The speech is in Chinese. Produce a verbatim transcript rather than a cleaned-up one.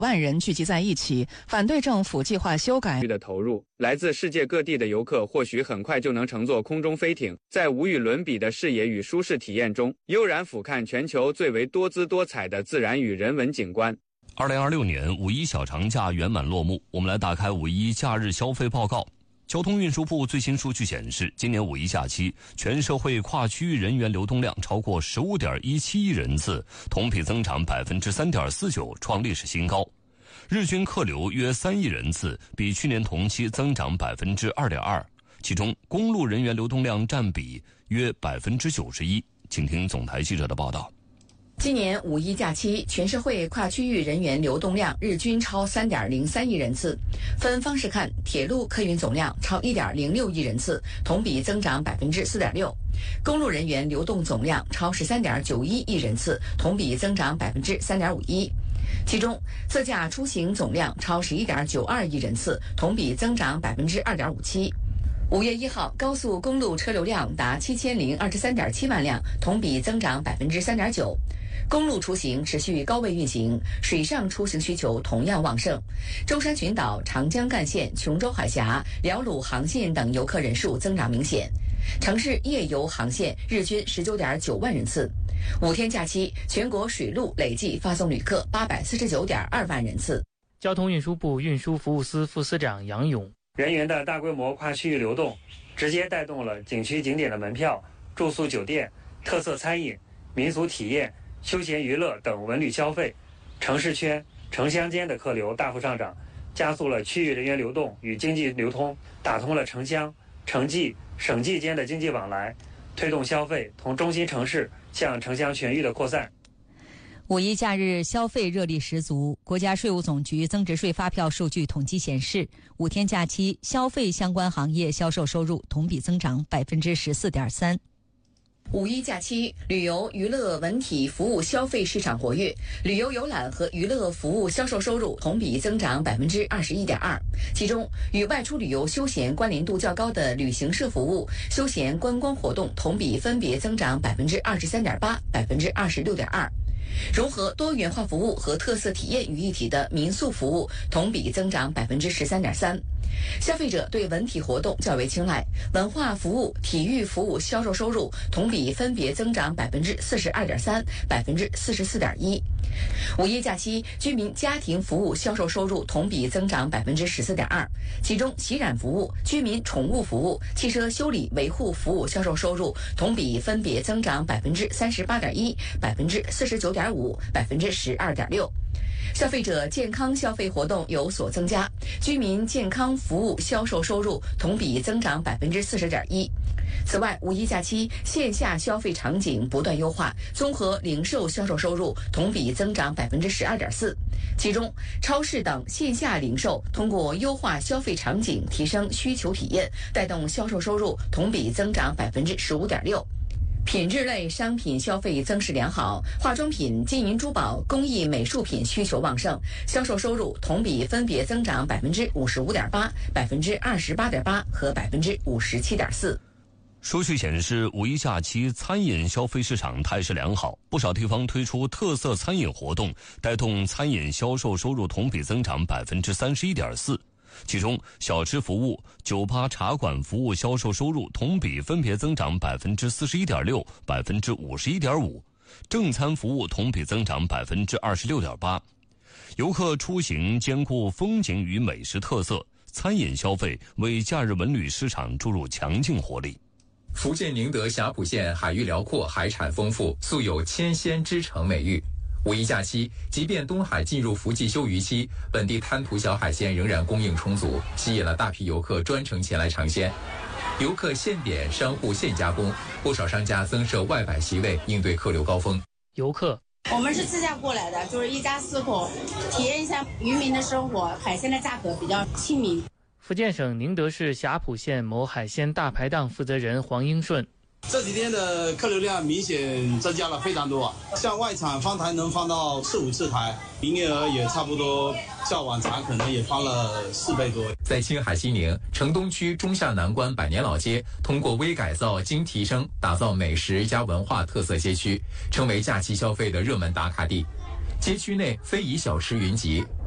万人聚集在一起，反对政府计划修改的投入。来自世界各地的游客或许很快就能乘坐空中飞艇，在无与伦比的视野与舒适体验中，悠然俯瞰全球最为多姿多彩的自然与人文景观。 二零二六年五一小长假圆满落幕，我们来打开五一假日消费报告。交通运输部最新数据显示，今年五一假期全社会跨区域人员流动量超过 十五点一七亿人次，同比增长 百分之三点四九， 创历史新高。日均客流约三亿人次，比去年同期增长 百分之二点二， 其中公路人员流动量占比约 百分之九十一。 请听总台记者的报道。 今年五一假期，全社会跨区域人员流动量日均超 三点零三亿人次。分方式看，铁路客运总量超 一点零六亿人次，同比增长 百分之四点六； 公路人员流动总量超 十三点九一亿人次，同比增长 百分之三点五一。其中，自驾出行总量超 十一点九二亿人次，同比增长 百分之二点五七。五月一号，高速公路车流量达七千零二十三点七万辆，同比增长 百分之三点九。公路出行持续高位运行，水上出行需求同样旺盛。舟山群岛、长江干线、琼州海峡、辽鲁航线等游客人数增长明显。城市夜游航线日均 十九点九万人次。五天假期，全国水陆累计发送旅客 八百四十九点二万人次。 交通运输部运输服务司副司长杨勇： 人员的大规模跨区域流动，直接带动了景区景点的门票、住宿酒店、特色餐饮、民俗体验、休闲娱乐等文旅消费，城市圈、城乡间的客流大幅上涨，加速了区域人员流动与经济流通，打通了城乡、城际、省际间的经济往来，推动消费从中心城市向城乡全域的扩散。 五一假日消费热力十足，国家税务总局增值税发票数据统计显示，五天假期消费相关行业销售收入同比增长 百分之十四点三。 五一假期，旅游、娱乐、文体服务消费市场活跃，旅游游览和娱乐服务销售收入同比增长 百分之二十一点二。其中，与外出旅游休闲关联度较高的旅行社服务、休闲观光活动同比分别增长 百分之二十三点八、百分之二十六点二。融合多元化服务和特色体验于一体的民宿服务同比增长 百分之十三点三。消费者对文体活动较为青睐，文化服务、体育服务销售收入同比分别增长 百分之四十二点三、百分之四十四点一。五一假期，居民家庭服务销售收入同比增长 百分之十四点二，其中洗染服务、居民宠物服务、汽车修理维护服务销售收入同比分别增长 百分之三十八点一、百分之四十九点五、百分之十二点六。消费者健康消费活动有所增加，居民健康服务销售收入同比增长 百分之四十点一。此外，五一假期线下消费场景不断优化，综合零售销售收入同比增长 百分之十二点四。其中，超市等线下零售通过优化消费场景，提升需求体验，带动销售收入同比增长 百分之十五点六。品质类商品消费增势良好，化妆品、金银珠宝、工艺美术品需求旺盛，销售收入同比分别增长 百分之五十五点八、百分之二十八点八和 百分之五十七点四。 数据显示，五一假期餐饮消费市场态势良好，不少地方推出特色餐饮活动，带动餐饮销售收入同比增长 百分之三十一点四。其中，小吃服务、酒吧茶馆服务销售收入同比分别增长 百分之四十一点六、百分之五十一点五，正餐服务同比增长 百分之二十六点八。游客出行兼顾风景与美食特色，餐饮消费为假日文旅市场注入强劲活力。 福建宁德霞浦县海域辽阔，海产丰富，素有千仙之城美誉。五一假期，即便东海进入伏季休渔期，本地滩涂小海鲜仍然供应充足，吸引了大批游客专程前来尝鲜。游客现点，商户现加工，不少商家增设外摆席位，应对客流高峰。 游客， 我们是自驾过来的，就是一家四口，体验一下渔民的生活，海鲜的价格比较亲民。 福建省宁德市霞浦县某海鲜大排档负责人黄英顺， 这几天的客流量明显增加了非常多，像外场放台能放到四五次台，营业额也差不多较往常可能也翻了四倍多。 在青海西宁城东区中下南关百年老街，通过微改造精提升，打造美食加文化特色街区，成为假期消费的热门打卡地。街区内非遗小吃云集，